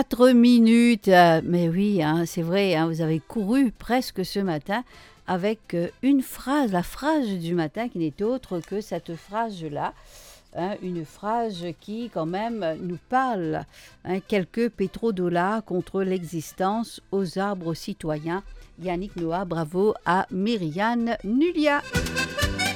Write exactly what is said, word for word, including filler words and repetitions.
Quatre minutes, euh, mais oui, hein, c'est vrai, hein, vous avez couru presque ce matin avec euh, une phrase, la phrase du matin qui n'est autre que cette phrase-là, hein, une phrase qui quand même nous parle, hein, quelques pétrodollars contre l'existence aux arbres citoyens. Yannick Noah, bravo à Myriane Nulia.